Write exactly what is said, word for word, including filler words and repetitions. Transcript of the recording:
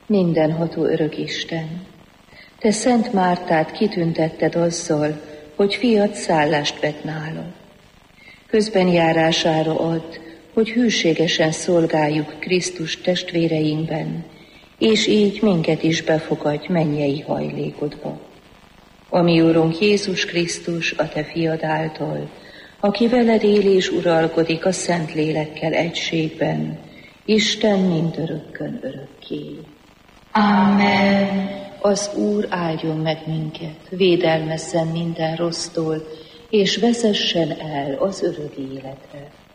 Mindenható örök Isten, te Szent Mártát kitüntetted azzal, hogy fiad szállást vett nála. Közbenjárására add, hogy hűségesen szolgáljuk Krisztus testvéreinkben, és így minket is befogadj mennyei hajlékodba. A mi Urunk Jézus Krisztus, a te fiad által, aki veled él és uralkodik a Szent Lélekkel egységben, Isten mindörökkön örökké. Amen. Az Úr áldjon meg minket, védelmezzen minden rossztól, és vezessen el az örök életre.